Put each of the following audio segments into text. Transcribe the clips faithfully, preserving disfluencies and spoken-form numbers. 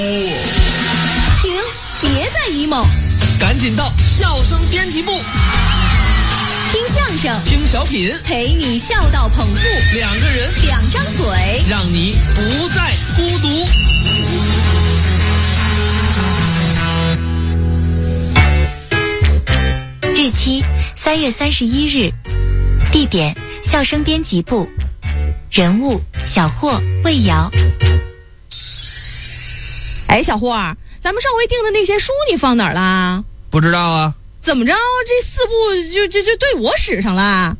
停，别再 emo， 赶紧到笑声编辑部， 听相声， 听小品， 陪你笑到捧腹， 两个人， 两张嘴， 让你不再孤独。 日期三月三十一日，地点笑声编辑部，人物小霍、魏瑶。 哎，小霍儿，咱们上回订的那些书你放哪儿啦？ 不知道啊。 怎么着？这四部就就就对我使上了？啊、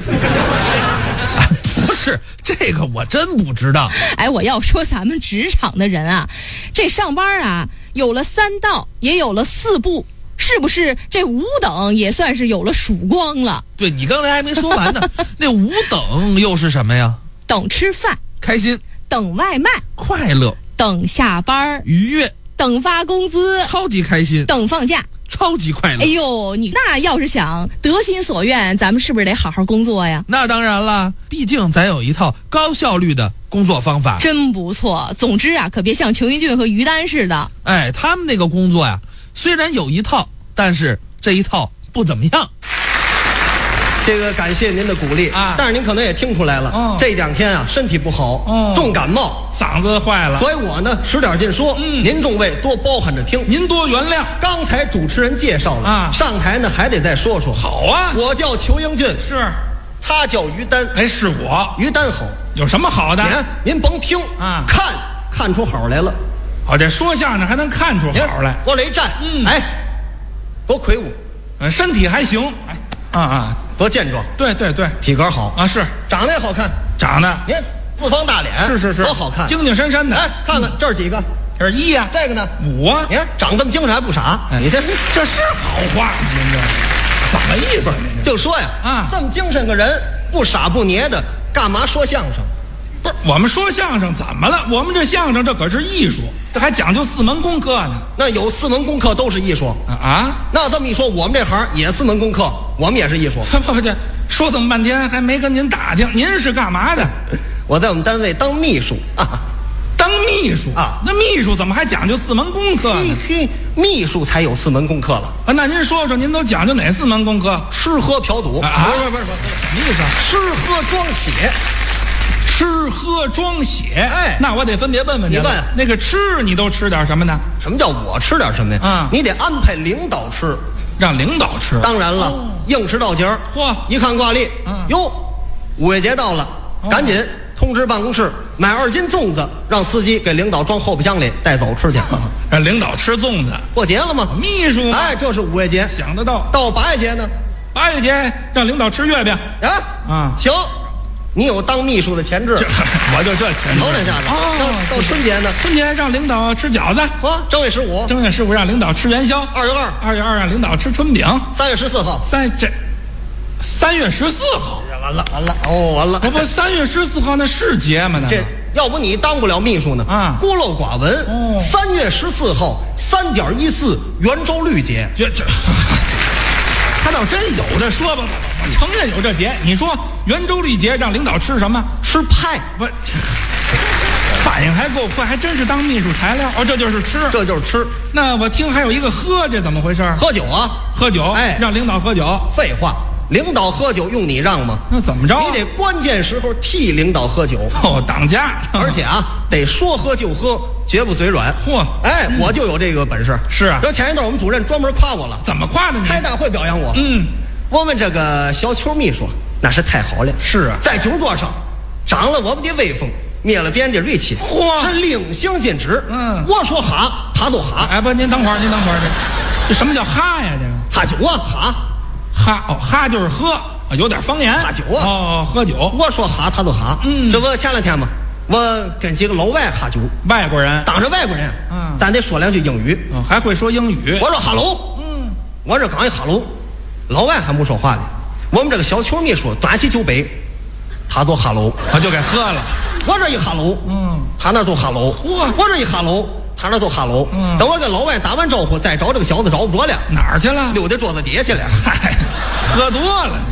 不是，这个我真不知道。 哎，我要说咱们职场的人啊，这上班啊，有了三到，也有了四部。是不是这五等也算是有了曙光了？ 对，你刚才还没说完呢。那五等又是什么呀？ 等吃饭， 开心； 等外卖， 快乐； 等下班， 愉悦； 等发工资， 超级开心； 等放假， 超级快乐。 哎呦，你那要是想得心所愿，咱们是不是得好好工作呀？ 那当然了，毕竟咱有一套高效率的工作方法。 真不错。总之啊，可别像裘云俊和于丹似的。 哎，他们那个工作呀，虽然有一套，但是这一套不怎么样。 这个感谢您的鼓励啊， 但是您可能也听出来了，哦、这两天啊身体不好，哦、重感冒， 嗓子坏了， 所以我呢使点劲说，嗯、您众位多包涵着听， 您多原谅。 刚才主持人介绍了啊，上台呢还得再说说。 好啊， 我叫裘英俊， 是， 他叫于丹， 哎，是我。 于丹好， 有什么好的？ 您甭听啊，看看出好来了。 哦，这说相声还能看出好来？ 往这一站，嗯，哎，多魁梧， 嗯，身体还行，哎，啊啊。 多健壮， 对对对， 体格好啊，是长得也好看， 长得您四方大脸， 是是是， 多好看， 精精神神的。 哎，看看这儿几个， 这是一呀， 这个呢五啊， 你看长这么精神还不傻，你这这是好话，您这怎么意思？ 就说呀，啊，这么精神个人，不傻不捏的，干嘛说相声？ 不是我们说相声怎么了？我们这相声这可是艺术，这还讲究四门功课呢。 那有四门功课都是艺术啊？ 那这么一说，我们这行也四门功课，我们也是艺术。 不不，这说这么半天还没跟您打听，您是干嘛的？ 我在我们单位当秘书啊。 当秘书啊？那秘书怎么还讲究四门功课呢？ 嘿嘿，秘书才有四门功课了啊！那您说说，您都讲究哪四门功课？ 吃喝嫖赌啊？不是不是不是，什么意思啊？ 吃喝装写。 吃喝装写， 哎， 那我得分别问问你问那个吃，你都吃点什么呢？ 什么叫我吃点什么呀？ 啊、嗯， 你得安排领导吃， 让领导吃。 当然了，哦、应时到节儿。 嚯， 一看挂历， 嗯， 哟，五月节到了，哦、赶紧通知办公室买二斤粽子，让司机给领导装后备箱里带走吃去。 哦、让领导吃粽子， 过节了吗？ 秘书， 哎，这是五月节， 想得到。 到八月节呢？ 八月节让领导吃月饼。 啊啊， 行。你有当秘书的潜质， 我就这潜质。 头两下子哦，到春节呢， 春节让领导吃饺子。 啊，正月十五， 正月十五让领导吃元宵。 二月二， 二月二让领导吃春饼。 三月十四号， 三这三月十四号， 完了完了哦，完了！ 我不三月十四号那是节吗？那这要不你当不了秘书呢啊， 孤陋寡闻。 哦， 三月十四号三点一四圆周率节， 这这。他倒真有的说吧，我承认有这节。你说圆周率节让领导吃什么？ 吃派。 不，反应还够快，还真是当秘书材料。哦，这就是吃， 这就是吃。 那我听还有一个喝，这怎么回事？ 喝酒啊， 喝酒。 哎， 让领导喝酒。 废话，领导喝酒用你让吗？ 那怎么着？ 你得关键时候替领导喝酒。 哦，当家。 而且啊，得说喝就喝。绝不嘴软， 嚯！ 哎，嗯、我就有这个本事。 是啊， 这前一段我们主任专门夸我了。 怎么夸的你？ 开大会表扬我。 嗯， 我们这个小邱秘书那是太好了。 是啊， 在酒桌上长了我们的威风，灭了别人的锐气。 嚯， 是令行禁止。 嗯， 我说哈，他都哈。 哎，不，您等会儿，您等会儿，这这什么叫哈呀？这个哈酒啊，哈哈哦，哈就是喝，有点方言。 哈酒啊， 哦，喝酒。 我说哈，他都哈。 嗯， 这不前两天嘛。我跟几个老外喝酒， 外国人当着外国人，嗯，咱得说两句英语， 哦，还会说英语。 我说哈喽，嗯，我这刚一哈喽，老外还没说话呢。我们这个小球秘书端起酒杯，他就哈喽， 我就给喝了。 我这一哈喽，嗯，他那就哈喽， 嚯， 我这一哈喽，他那就哈喽。嗯，等我跟老外打完招呼，再找这个小子找不着了， 哪儿去了？ 溜到桌子底下去了。 嗨，喝多了。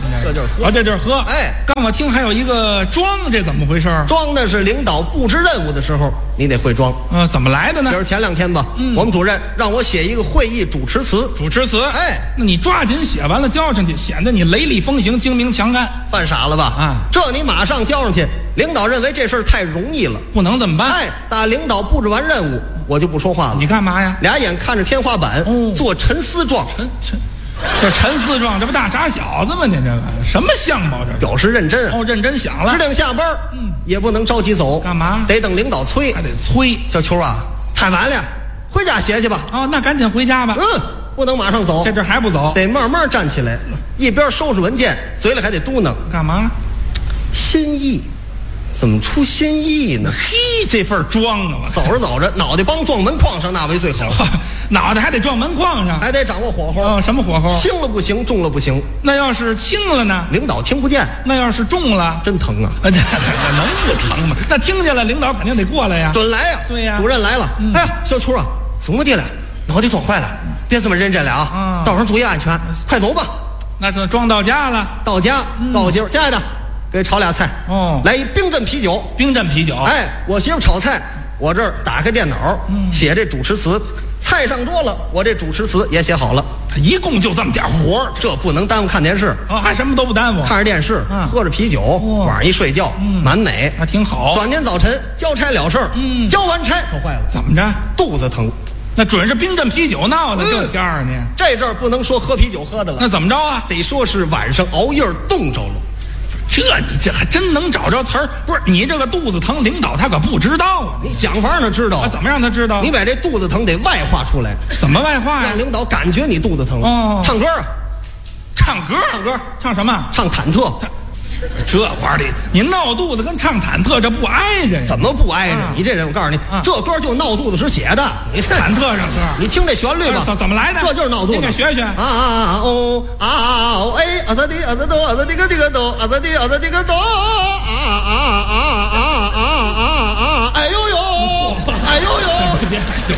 这就是喝啊，这就是喝。 哎， 刚我听还有一个装，这怎么回事？ 装的是领导布置任务的时候，你得会装。 呃，怎么来的呢比？如前两天吧，嗯、我们主任让我写一个会议主持词， 主持词。 哎， 那你抓紧写完了交上去，显得你雷厉风行、精明强干。 犯傻了吧？ 啊， 这你马上交上去，领导认为这事儿太容易了， 不能这么办。 哎，打领导布置完任务，我就不说话了。 你干嘛呀？ 俩眼看着天花板， 哦、 做沉思状。 沉沉，这陈思壮，这不大傻小子吗？你这个什么相貌？这表示认真。 哦，认真想了。 指定下班，嗯，也不能着急走。 干嘛？ 得等领导催。 还得催。 小秋啊，太晚了，回家歇去吧。 哦，那赶紧回家吧。 嗯，不能马上走。 这阵还不走？ 得慢慢站起来，一边收拾文件，嘴里还得嘟囔。 干嘛？ 心意，怎么出心意呢？ 嘿，这份装啊！ 走着走着，脑袋帮撞门框上，那为最好。 脑袋还得撞门框上， 还得掌握火候。 哦，什么火候？ 轻了不行，重了不行。 那要是轻了呢？ 领导听不见。 那要是重了， 真疼啊！ 这能不疼吗？那听见了，领导肯定得过来呀。 准来呀！ 对呀。 主任来了。 嗯、 哎，小秋啊，怎么的了？脑袋撞坏了，别这么认真了啊！ 啊道上注意安全，快走吧。 那就装到家了。 到家， 嗯、 告诉媳妇，亲爱的，给炒俩菜。 哦。 来一冰镇啤酒。 冰镇啤酒。 哎，我媳妇炒菜，我这儿打开电脑，嗯、写这主持词。菜上桌了，我这主持词也写好了。 一共就这么点活儿， 这不能耽误看电视。 哦，还什么都不耽误， 看着电视， 嗯、 喝着啤酒， 哦、 晚上一睡觉，嗯、蛮美， 还挺好。 转天早晨交差了事儿，嗯，交完差可坏了， 怎么着？ 肚子疼。 那准是冰镇啤酒闹的，这天儿呢。 这阵儿不能说喝啤酒喝的了， 那怎么着啊？ 得说是晚上熬夜冻着了。 这你这还真能找着词儿？不是你这个肚子疼，领导他可不知道啊。 你想法让他知道， 啊、怎么让他知道？ 你把这肚子疼得外化出来。 怎么外化呀？ 让领导感觉你肚子疼。 哦， 唱歌啊， 唱歌， 唱歌， 唱什么？ 唱忐忑。 这话里，你闹肚子跟唱忐忑这不挨着呀？ 怎么不挨着？ 啊、 你这人，我告诉你，啊、这歌就闹肚子时写的。你忐忑上歌， 你听这旋律吧， 怎怎么来的？ 这就是闹肚子。 你给学学。 啊啊哦啊啊哦哎啊哒的啊哒哆啊哒这个这个哆啊哒的啊哒这个哆啊啊啊啊啊啊啊啊！哎呦呦，哎呦呦！ 别哎呦！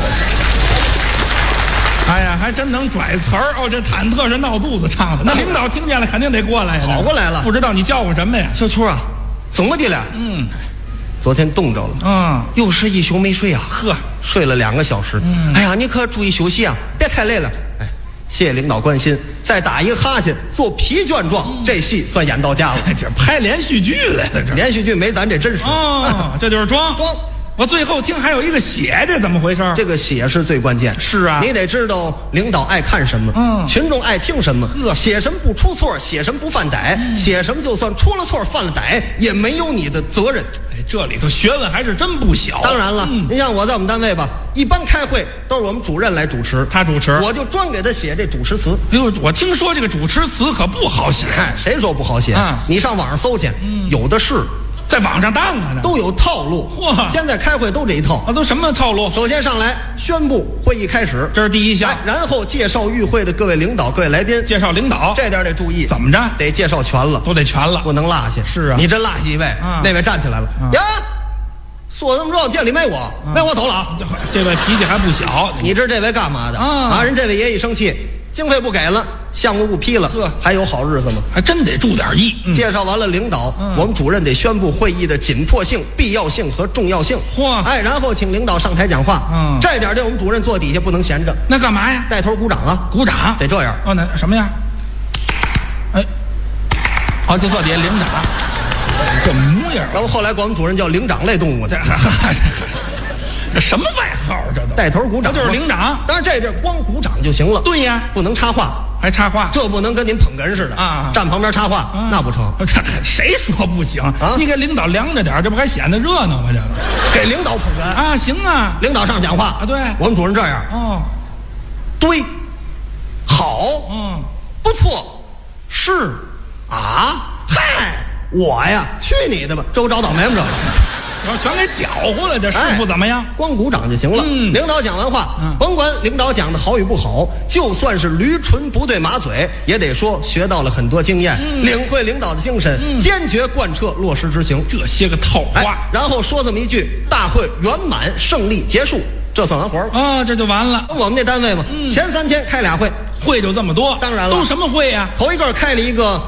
哎呀，还真能拽词儿哦！这忐忑是闹肚子唱的，那领导听见了肯定得过来呀。 跑过来了， 不知道你叫唤什么呀？ 小秋啊，怎么的了？ 嗯， 昨天冻着了， 嗯， 又是一宿没睡啊。 呵， 睡了两个小时。嗯，哎呀，你可注意休息啊，别太累了。哎，谢谢领导关心。再打一个哈欠，做疲倦状，嗯、这戏算演到家了。 这拍连续剧来了，这连续剧没咱这真实。 哦，这就是装装。 我最后听还有一个写，这怎么回事？ 这个写是最关键。 是啊， 你得知道领导爱看什么，嗯，群众爱听什么。呵，写什么不出错，写什么不犯歹，嗯、写什么就算出了错犯了歹，也没有你的责任。 哎，这里头学问还是真不小。 当然了，嗯、你像我在我们单位吧，一般开会都是我们主任来主持， 他主持， 我就专给他写这主持词。 哎呦，我听说这个主持词可不好写， 谁说不好写？嗯、你上网上搜去，嗯、有的是。 在网上当啊， 都有套路。 嚯， 现在开会都这一套。 啊，都什么套路？ 首先上来宣布会议开始， 这是第一项。 哎、然后介绍与会的各位领导、各位来宾。 介绍领导， 这点得注意。 怎么着？ 得介绍全了， 都得全了， 不能落下。 是啊， 你真落下一位， 啊、 那位站起来了。啊、呀，说这么着，店里没我，那、啊、我走了啊。 这位脾气还不小， 你知道这位干嘛的啊？ 啊，人这位爷一生气。经费不给了，项目不批了，呵，还有好日子吗？ 还真得注点意。 嗯、介绍完了领导，嗯、我们主任得宣布会议的紧迫性、必要性和重要性。 嚯！ 哎，然后请领导上台讲话。嗯，这点对我们主任坐底下不能闲着。 那干嘛呀？ 带头鼓掌啊！ 鼓掌得这样。 哦，那什么呀？哎，好，就坐底下领掌，这模样。 然后后来管我们主任叫灵长类动物的。 这什么外号？这都带头鼓掌， 就是领长。 当然这地儿光鼓掌就行了。 对呀， 不能插话， 还插话， 这不能跟您捧哏似的啊！ 站旁边插话，啊、那不成。 这谁说不行啊？你给领导凉着点，这不还显得热闹吗？这个给领导捧哏啊，行啊！ 领导上讲话啊，对， 我们主任这样。 哦， 对，好， 嗯， 不错，是啊，嗨，我呀，去你的吧！这不找倒霉吗？这。 要全给搅和了，这师傅怎么样？ 哎、光鼓掌就行了。嗯、领导讲完话，嗯、甭管领导讲的好与不好，就算是驴唇不对马嘴，也得说学到了很多经验，嗯、领会领导的精神，嗯、坚决贯彻落实执行。 这些个套话、 哎，然后说这么一句：大会圆满胜利结束，这算完活了啊，这就完了。 我们这单位嘛，嗯、前三天开俩会， 会就这么多。 当然了， 都什么会呀、啊？ 头一个开了一个。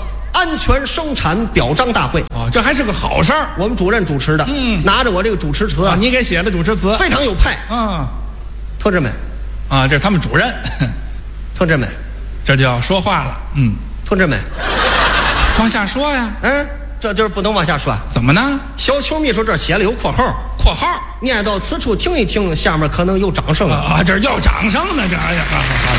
安全生产表彰大会。 哦，这还是个好事儿。 我们主任主持的， 嗯， 拿着我这个主持词啊， 你给写的主持词非常有派。 啊， 同志们， 啊，这是他们主任。 同志们， 这就要说话了。嗯， 同志们， 往下说呀。 嗯，这就是不能往下说。 怎么呢？ 小邱秘书这写了有括号， 括号念到此处停一停，下面可能有掌声啊！啊，这要掌声呢，这哎呀，好好好。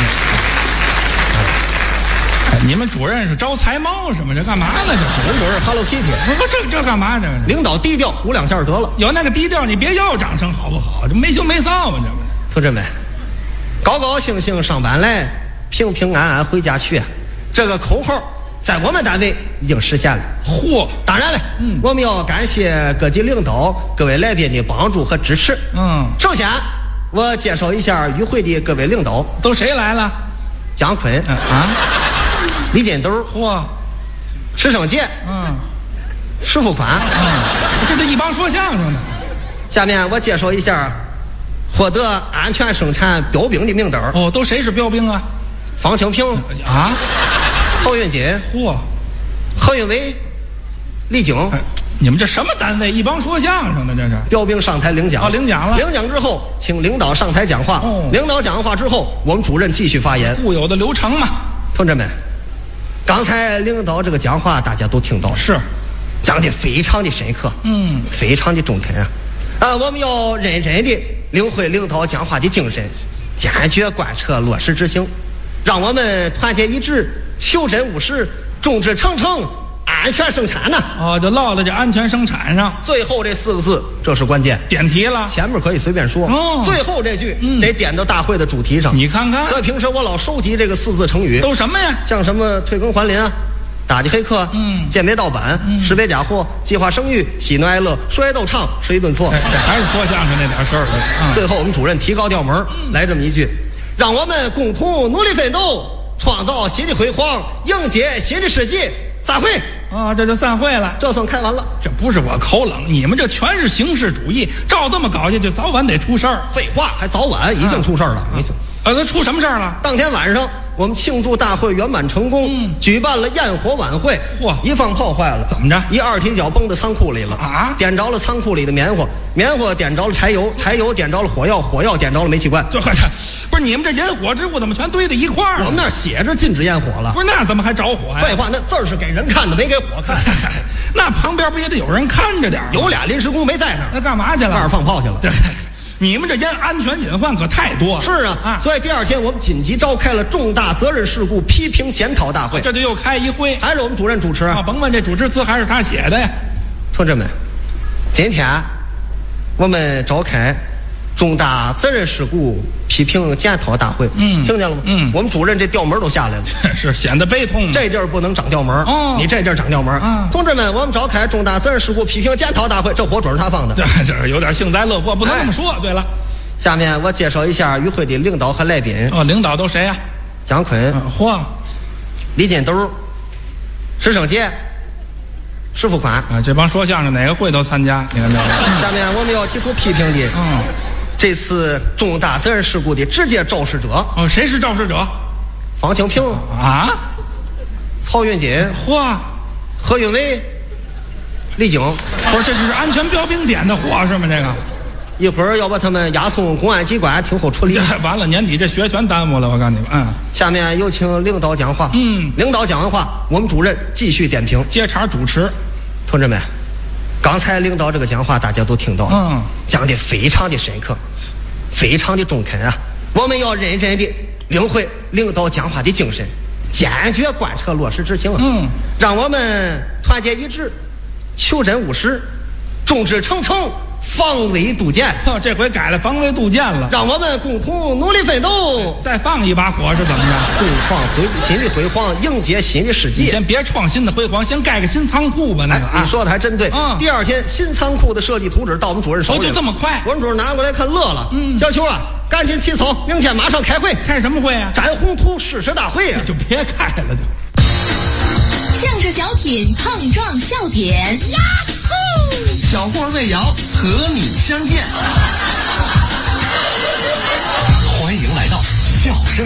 你们主任是招财猫是吗？这干嘛呢？这我们主任 Hello Kitty， 不这这干嘛？这领导低调鼓两下得了。 有那个低调，你别要掌声好不好？这没羞没臊吧？这不， 同志们，高高兴兴上班来，平平安安回家去，这个口号在我们单位已经实现了。 嚯！ 当然了，嗯，我们要感谢各级领导、各位来宾的帮助和支持。 嗯， 首先我介绍一下与会的各位领导， 都谁来了？ 姜昆、 嗯、啊， 李金斗， 嚯， 石胜杰， 嗯， 石富宽， 嗯，这是一帮说相声的。 下面我介绍一下获得安全生产标兵的名单。 哦，都谁是标兵啊？ 方清平啊， 曹云金， 嚯， 何云伟，李菁。 哎，你们这什么单位？一帮说相声的，这是标兵上台领奖。 哦，领奖了。 领奖之后，请领导上台讲话。 哦， 领导讲话之后，我们主任继续发言。 固有的流程嘛。 同志们，刚才领导这个讲话大家都听到了， 是讲的非常的深刻， 嗯， 非常的中肯啊！啊，我们要认真的领会领导讲话的精神，坚决贯彻落实执行，让我们团结一致，求真务实，众志成城，安全生产呢。 哦，就落到这安全生产上。 最后这四个字，这是关键。 点题了， 前面可以随便说。 哦， 最后这句、 嗯、 得点到大会的主题上。 你看看， 这平时我老收集这个四字成语， 都什么呀？ 像什么退耕还林啊，打击黑客， 嗯， 鉴别盗版， 嗯， 识别假货，计划生育，喜怒哀乐，说爱逗唱，是一顿错。 哎，这还是说相声那点事儿。嗯， 最后我们主任提高调门、嗯，来这么一句：让我们共同努力奋斗，创造新的辉煌，迎接新的世纪。散会。 啊、哦，这就散会了， 这算开完了。 这不是我口冷，你们这全是形式主义，照这么搞下去，早晚得出事儿。 废话，还早晚已经出事儿了。 嗯、 你呃，那出什么事儿了？ 当天晚上，我们庆祝大会圆满成功，嗯、举办了焰火晚会。 嚯， 一放炮坏了， 怎么着？ 一二踢脚崩到仓库里了啊！ 点着了仓库里的棉花，棉花点着了柴油，柴油点着了火药，火药点着了煤气罐。 这不是你们这引火之物怎么全堆在一块儿？ 我们那儿写着禁止焰火了。 不是，那怎么还着火呀？ 废话，那字儿是给人看的，没给火看。 那旁边不也得有人看着点儿？ 有俩临时工没在那儿， 那干嘛去了？ 那儿放炮去了。 你们这烟安全隐患可太多了。 是啊，啊，所以第二天我们紧急召开了重大责任事故批评检讨大会。 这就又开一会， 还是我们主任主持啊？ 甭问这主持词还是他写的呀。 同志们，今天我们召开重大责任事故批评检讨大会。 嗯， 听见了吗？ 嗯， 我们主任这调门都下来了， 是显得悲痛。 这地儿不能长调门哦， 你这地儿长调门。 嗯， 同志们，我们召开重大责任事故批评检讨大会，这火准是他放的。 这这有点幸灾乐祸，不能这么说。哎、对了， 下面我介绍一下与会的领导和来宾。 哦，领导都谁呀、啊？ 姜昆、 嗯、嚯， 李金斗、石胜杰、石富宽啊，这帮说相声哪个会都参加，你看没有？ 下面我们要提出批评的， 嗯， 这次重大责任事故的直接肇事者。 哦，谁是肇事者？ 方清平啊， 曹云金， 嚯， 何云伟、李菁。 不是，这是安全标兵点的火是吗？这个一会儿要把他们押送公安机关听候处理。 完了，年底这学全耽误了，我告诉你们。嗯， 下面有请领导讲话。 嗯， 领导讲完话，我们主任继续点评， 接茬主持。 同志们，刚才领导这个讲话大家都听到了， 嗯， 讲的非常的深刻，非常的中肯啊！我们要认真的领会领导讲话的精神，坚决贯彻落实执行。 嗯， 让我们团结一致，求真务实，众志成城，防微杜渐。 哦，这回改了防微杜渐了。 让我们共同努力奋斗。 再放一把火是怎么样？ 共创辉新的辉煌，迎接新的世纪。 你先别创新的辉煌，先盖个新仓库吧。那个、 哎、你说的还真对。 嗯， 第二天新仓库的设计图纸到我们主任手里。 哦，就这么快？ 我们主任拿过来看乐了。 嗯， 小邱啊，赶紧起草，明天马上开会。 开什么会啊？ 展宏图誓师大会啊！ 就别开了就。 相声小品碰撞笑点，呀呼！ 小霍魏瑶和你相见。 欢迎来到笑声编辑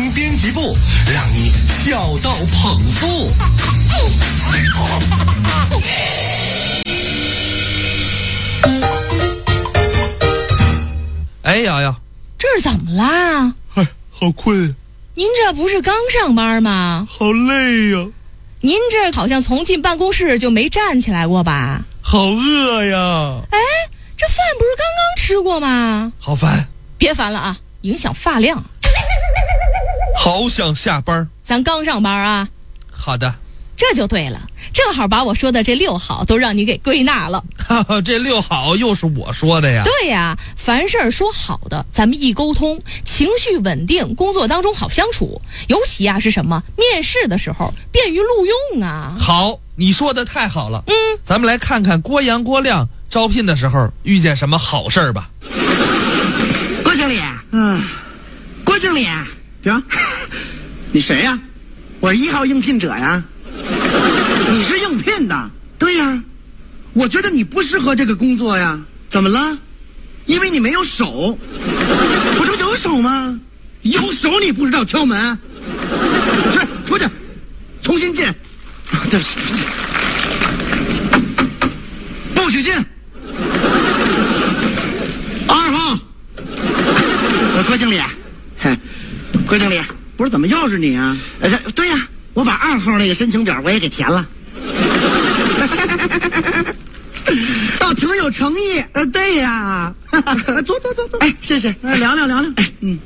几步，让你笑到捧腹。 哎呀呀， 这是怎么啦？ 哎，好困。 您这不是刚上班吗？ 好累呀。 您这好像从进办公室就没站起来过吧？ 好饿呀。 哎，这饭不是刚刚吃过吗？ 好烦。 别烦了啊，影响发量。 好想下班。 咱刚上班啊。 好的。 这就对了，正好把我说的这六好都让你给归纳了。 哈哈，这六好又是我说的呀。 对呀，凡事说好的，咱们易沟通，情绪稳定，工作当中好相处。尤其啊是什么？面试的时候便于录用啊。 好，你说的太好了。 嗯， 咱们来看看郭阳、郭亮招聘的时候遇见什么好事儿吧。 郭经理，嗯，郭经理，行，你谁呀？我是一号应聘者呀。你是应聘的？对呀。我觉得你不适合这个工作呀。怎么了？因为你没有手。我这不有手吗？有手你不知道敲门？去，出去，重新进。对不起，对不起，不许进。二号。郭经理，郭经理，不是怎么又是你啊？呃，对呀，我把二号那个申请表我也给填了。倒挺有诚意。呃，对呀。走走走走。哎，谢谢。呃，聊聊聊聊。哎，嗯。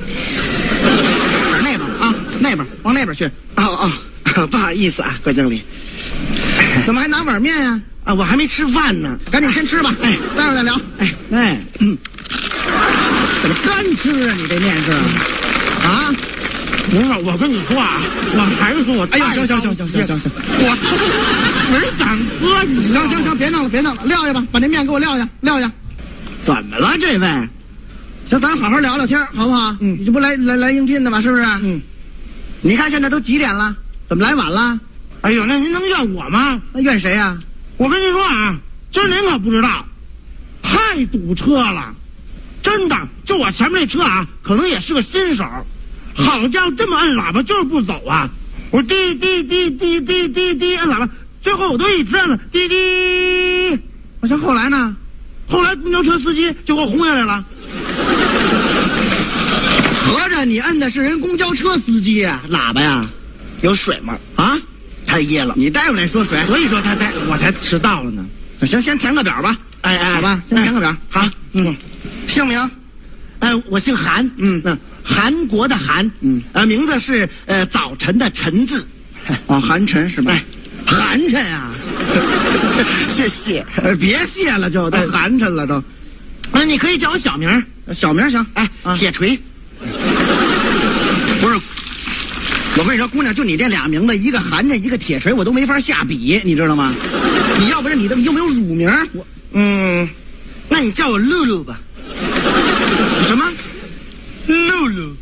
那边啊，那边往那边去。哦哦，不好意思啊，郭经理。怎么还拿碗面呀？啊，我还没吃饭呢，赶紧先吃吧。哎，待会儿再聊。哎哎，嗯。怎么干吃啊？你这面是？啊？不是，我跟你说啊，我还是说我。哎呀，行行行行行行行，我没敢喝你。行行行，别闹了别闹了，撂下吧，把那面给我撂下撂下。怎么了这位？行，咱好好聊聊天，好不好？嗯，你这不来来来应聘的吗？是不是？嗯。你看现在都几点了？怎么来晚了？哎呦，那您能怨我吗？那怨谁呀？我跟您说啊，今儿您可不知道，太堵车了，真的。就我前面那车啊，可能也是个新手。好家伙，这么摁喇叭就是不走啊！我滴滴滴滴滴滴滴摁喇叭，最后我都一直摁了滴滴。我想后来呢，后来公交车司机就给我轰下来了。合着你摁的是人公交车司机呀、啊？喇叭呀？有水吗？啊？太噎了！你待会儿来说水，所以说他才我才迟到了呢。行，先填个表吧。哎哎，好吧，先填个表。好，嗯，姓名，哎，我姓韩。嗯嗯。韩国的韩，嗯，呃，名字是呃早晨的晨字，哦，韩晨是吧？哎，韩晨啊，谢谢，呃，别谢了就，都寒碜了都。那你可以叫我小名，小名行，哎，啊、铁锤。不是，我跟你说，姑娘，就你这俩名字，一个寒碜，一个铁锤，我都没法下笔，你知道吗？你要不然你这有没有乳名？我，嗯，那你叫我露露吧。什么？露露，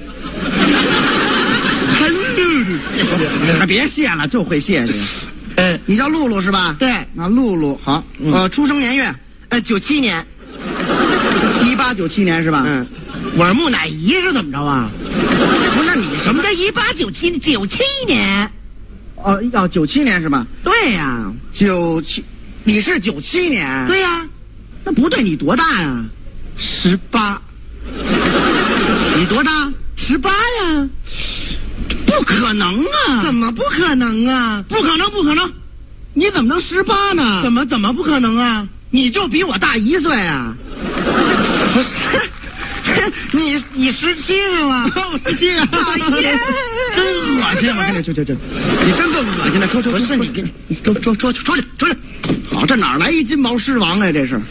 还露露，谢谢。别谢了，就会谢谢。呃，你叫露露是吧？对，啊，露露好。嗯、呃，出生年月，呃，九七年，一八九七年是吧？嗯，我是木乃伊是怎么着啊？不是，那你什么叫一八九七九七年？哦，要九七年是吧？对呀、啊，九七，你是九七年？对呀、啊，那不对，你多大呀？十八。你多大？十八呀！不可能啊！怎么不可能啊？不可能，不可能！你怎么能十八呢？怎么怎么不可能啊？你就比我大一岁啊！不是，你你十七是吗？我十七啊！真恶心！我跟你说，这这，你真够恶心的！出出不是你给你出出出出去出去！好，这哪来一金毛狮王呀？这是！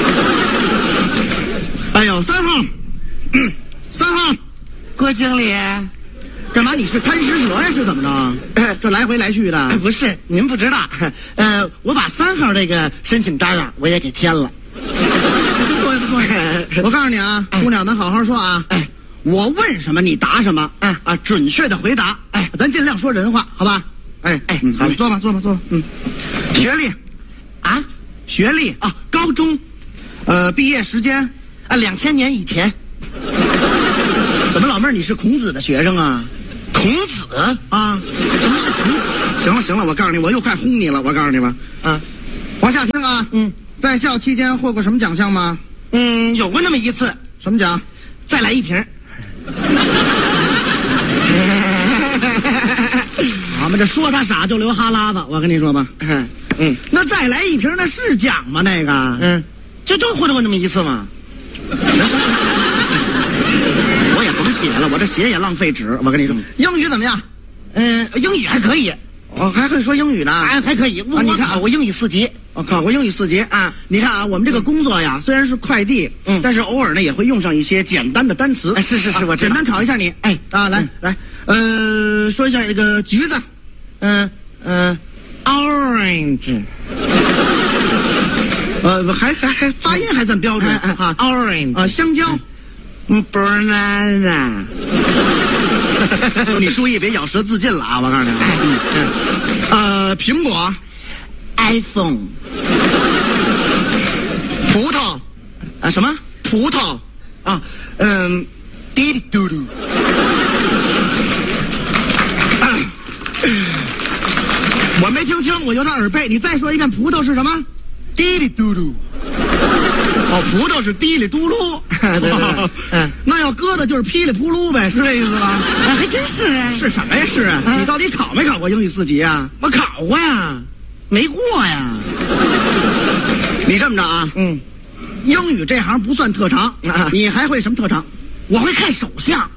哎呦，三号。嗯，三号，郭经理，干嘛？你是贪食蛇呀？是怎么着？呃、这来回来去的？呃、不是，您不知道。呃，我把三号这个申请单啊，我也给填了。坐下，坐下。我告诉你啊，姑娘，咱好好说啊。哎，我问什么你答什么。哎啊，准确的回答。哎，咱尽量说人话，好吧？哎哎，嗯，好，坐吧，坐吧，坐吧。嗯，学历啊，学历啊，高中。呃，毕业时间啊，两千年以前。怎么老妹儿你是孔子的学生啊？ 孔子啊？什么是孔子？行了行了，我告诉你，我又快轰你了，我告诉你吧。啊，往下听啊。嗯，在校期间获过什么奖项吗？嗯，有过那么一次。什么奖？再来一瓶。我们这说他傻就流哈喇子，我跟你说吧。嗯嗯，那再来一瓶那是奖吗？那个嗯，就就获得过那么一次吗？我也甭写了，我这写也浪费纸。我跟你说，英语怎么样？嗯，英语还可以。我还会说英语呢，还还可以。啊，你看啊，我英语四级，我考过英语四级啊。你看啊，我们这个工作呀，虽然是快递，嗯，但是偶尔呢也会用上一些简单的单词。是是是，我简单考一下你。哎啊，来来，呃，说一下这个橘子，嗯嗯 ，orange。呃，还还还发音还算标准啊 ，orange 啊，香蕉，嗯 ，banana。你注意别咬舌自尽了啊！我告诉你，嗯嗯，呃，苹果 ，iPhone， 葡萄啊什么？葡萄啊，嗯，滴滴嘟嘟。我没听清，我有点耳背，你再说一遍，葡萄是什么？滴哩嘟噜。哦，葡萄是滴哩嘟噜。对对对，嗯，那要搁的就是噼里扑噜呗，是这意思吧？哎，还真是啊。是什么呀？是啊。你到底考没考过英语四级啊？我考过呀，没过呀。你这么着啊，嗯，英语这行不算特长，啊、你还会什么特长？我会看手相。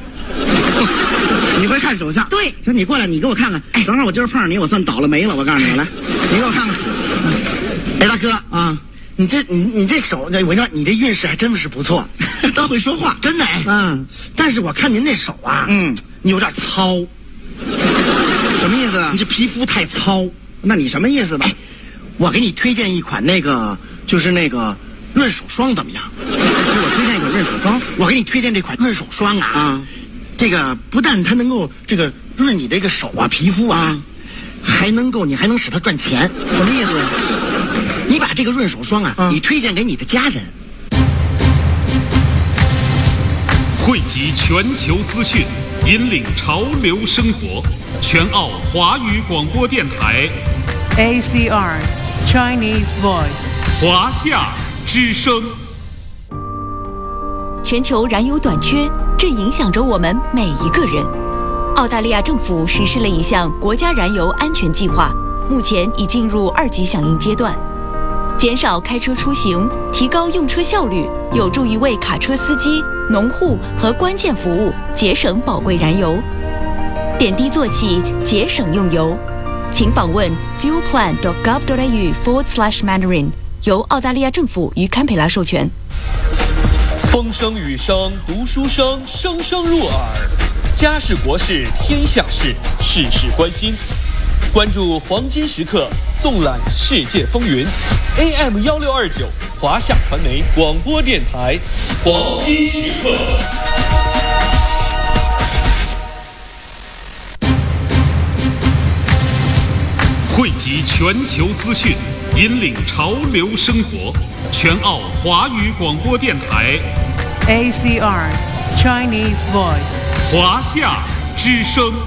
你会看手相？对，行，你过来，你给我看看。哎，正好我今儿碰上你，我算倒了霉了。我告诉你，来，你给我看看。哎，大哥啊，你这你你这手，我说你这运势还真的是不错，都会说话，真的哎。嗯，但是我看您这手啊，嗯，你有点糙。什么意思啊？你这皮肤太糙。那你什么意思吧？哎，我给你推荐一款那个，就是那个润手霜，怎么样？给我推荐一款润手霜。我给你推荐这款润手霜啊。啊。这个不但它能够这个润你这个手啊皮肤啊，还能够你还能使它赚钱。什么意思？你把这个润手霜啊，啊你推荐给你的家人。 汇集全球资讯，引领潮流生活。全澳华语广播电台 A C R Chinese Voice 华夏之声。 全球燃油短缺正影响着我们每一个人。澳大利亚政府实施了一项国家燃油安全计划，目前已进入二级响应阶段。减少开车出行，提高用车效率，有助于为卡车司机、农户和关键服务节省宝贵燃油。点滴做起，节省用油。请访问 fuelplan dot gov dot a u forward slash mandarin， 由澳大利亚政府与堪培拉授权。 风声雨声读书声，声声入耳。家事国事天下事，事事关心。关注黄金时刻，纵览世界风云。A M 幺六二九，华夏传媒广播电台，黄金时刻。 汇集全球资讯，引领潮流生活。全澳华语广播电台 A C R Chinese Voice 华夏之声。